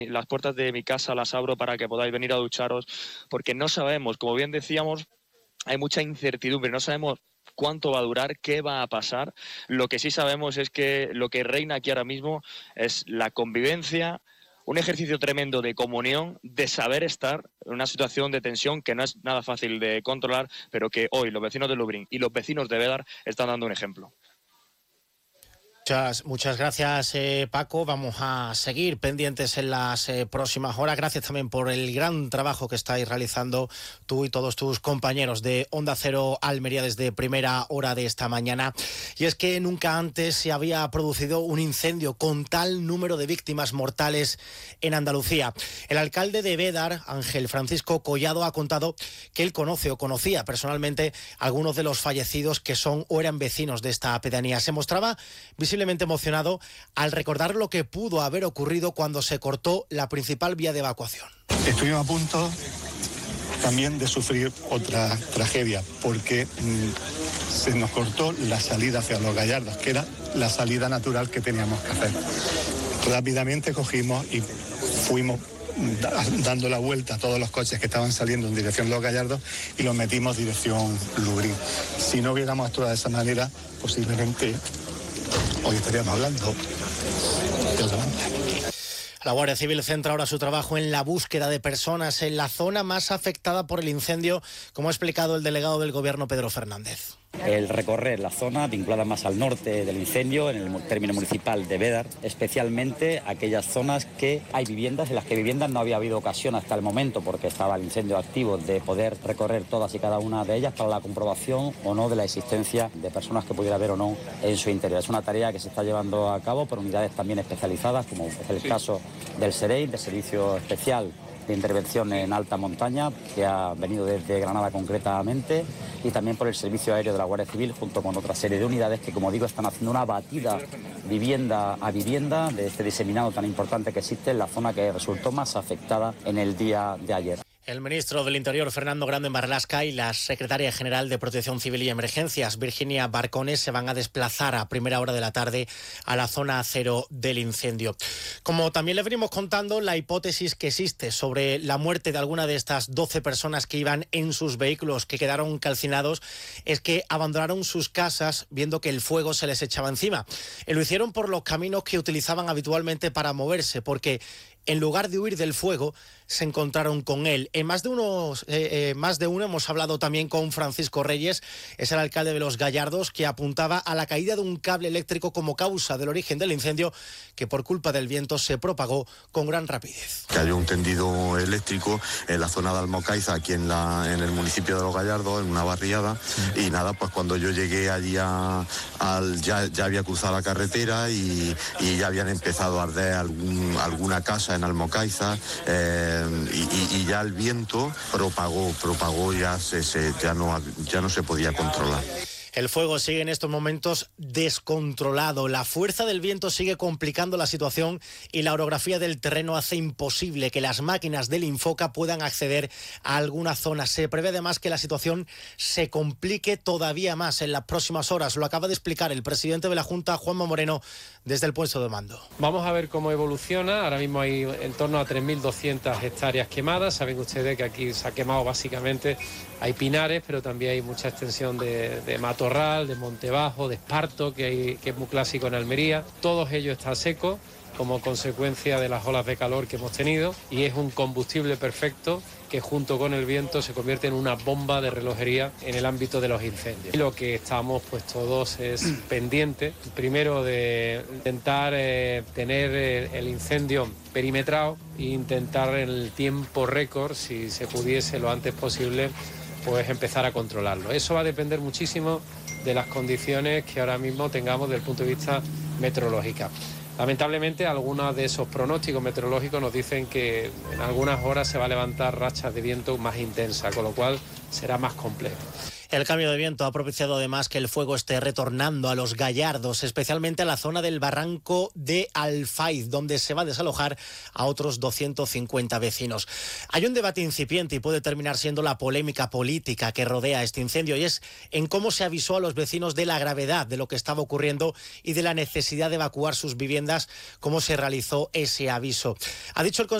Las puertas de mi casa las abro para que podáis venir a ducharos, porque no sabemos, como bien decíamos, hay mucha incertidumbre, no sabemos cuánto va a durar, qué va a pasar. Lo que sí sabemos es que lo que reina aquí ahora mismo es la convivencia, un ejercicio tremendo de comunión, de saber estar en una situación de tensión que no es nada fácil de controlar, pero que hoy los vecinos de Lubric y los vecinos de Bédar están dando un ejemplo. Muchas gracias, Paco. Vamos a seguir pendientes en las próximas horas. Gracias también por el gran trabajo que estáis realizando tú y todos tus compañeros de Onda Cero Almería desde primera hora de esta mañana. Y es que nunca antes se había producido un incendio con tal número de víctimas mortales en Andalucía. El alcalde de Bédar, Ángel Francisco Collado, ha contado que él conocía personalmente a algunos de los fallecidos que son o eran vecinos de esta pedanía. Se mostraba visiblemente emocionado al recordar lo que pudo haber ocurrido cuando se cortó la principal vía de evacuación. Estuvimos a punto también de sufrir otra tragedia, porque se nos cortó la salida hacia Los Gallardos, que era la salida natural que teníamos que hacer. Rápidamente cogimos y fuimos dando la vuelta a todos los coches que estaban saliendo en dirección Los Gallardos y los metimos dirección Lubric. Si no hubiéramos actuado de esa manera, posiblemente hoy estaríamos hablando de otra manera. La Guardia Civil centra ahora su trabajo en la búsqueda de personas en la zona más afectada por el incendio, como ha explicado el delegado del Gobierno, Pedro Fernández. El recorrer la zona vinculada más al norte del incendio, en el término municipal de Bédar, especialmente aquellas zonas que hay viviendas, en las que viviendas no había habido ocasión hasta el momento, porque estaba el incendio activo, de poder recorrer todas y cada una de ellas para la comprobación o no de la existencia de personas que pudiera haber o no en su interior. Es una tarea que se está llevando a cabo por unidades también especializadas, como es el caso del SEREI, del Servicio Especial de Intervención en Alta Montaña, que ha venido desde Granada concretamente, y también por el Servicio Aéreo de la Guardia Civil, junto con otra serie de unidades que, como digo, están haciendo una batida vivienda a vivienda de este diseminado tan importante que existe en la zona que resultó más afectada en el día de ayer. El ministro del Interior, Fernando Grande Marlaska, y la secretaria general de Protección Civil y Emergencias, Virginia Barcones, se van a desplazar a primera hora de la tarde a la zona cero del incendio. Como también le venimos contando, la hipótesis que existe sobre la muerte de alguna de estas 12 personas que iban en sus vehículos, que quedaron calcinados, es que abandonaron sus casas viendo que el fuego se les echaba encima. Y lo hicieron por los caminos que utilizaban habitualmente para moverse, porque en lugar de huir del fuego, se encontraron con él. En más de uno hemos hablado también con Francisco Reyes, es el alcalde de Los Gallardos, que apuntaba a la caída de un cable eléctrico como causa del origen del incendio, que por culpa del viento se propagó con gran rapidez. Cayó un tendido eléctrico en la zona de Almocaiza, aquí en el municipio de Los Gallardos, en una barriada, y nada, pues cuando yo llegué allí ya había cruzado la carretera y ya habían empezado a arder alguna casa en Almocaiza, y ya el viento propagó, ya no se podía controlar. El fuego sigue en estos momentos descontrolado. La fuerza del viento sigue complicando la situación y la orografía del terreno hace imposible que las máquinas del Infoca puedan acceder a alguna zona. Se prevé además que la situación se complique todavía más en las próximas horas. Lo acaba de explicar el presidente de la Junta, Juanma Moreno, desde el puesto de mando. Vamos a ver cómo evoluciona. Ahora mismo hay en torno a 3.200 hectáreas quemadas. Saben ustedes que aquí se ha quemado básicamente, hay pinares, pero también hay mucha extensión de matorral, de monte bajo, de esparto, que es muy clásico en Almería. Todos ellos están secos como consecuencia de las olas de calor que hemos tenido, y es un combustible perfecto que junto con el viento se convierte en una bomba de relojería en el ámbito de los incendios. Y lo que estamos pues todos es pendientes, primero de intentar tener el incendio perimetrado e intentar en el tiempo récord, si se pudiese lo antes posible, pues empezar a controlarlo. Eso va a depender muchísimo de las condiciones que ahora mismo tengamos desde el punto de vista meteorológico. Lamentablemente, algunos de esos pronósticos meteorológicos nos dicen que en algunas horas se va a levantar rachas de viento más intensas, con lo cual será más complejo. El cambio de viento ha propiciado además que el fuego esté retornando a los Gallardos, especialmente a la zona del barranco de Alfaiz, donde se va a desalojar a otros 250 vecinos. Hay un debate incipiente y puede terminar siendo la polémica política que rodea este incendio, y es en cómo se avisó a los vecinos de la gravedad de lo que estaba ocurriendo y de la necesidad de evacuar sus viviendas, cómo se realizó ese aviso. Ha dicho el